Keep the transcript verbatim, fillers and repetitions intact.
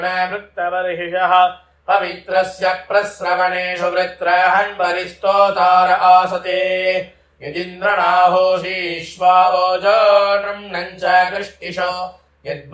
वृत्तबर्हिषः पवित्रस्य प्रस्रवणेषु वृत्रहन्वरिस्तोतार आसते यदिन्द्रनाहोषीष्वा ओजो नृम्णम् च कृष्टिशो